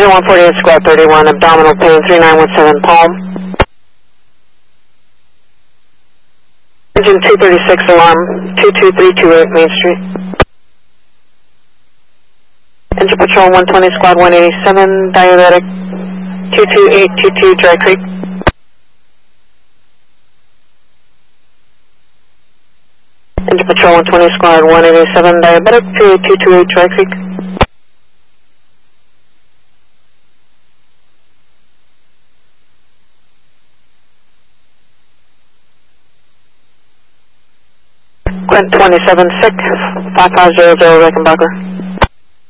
148 square 31, abdominal pain 3917 Palm. Engine 236 alarm 22328 Main Street. Engine Patrol 120 Squad 187, diuretic 22822 Dry Creek. Engine Patrol 120 Squad 187, diabetic 28228 Dry Creek. Quint 27 sick, 5500 Rickenbacker.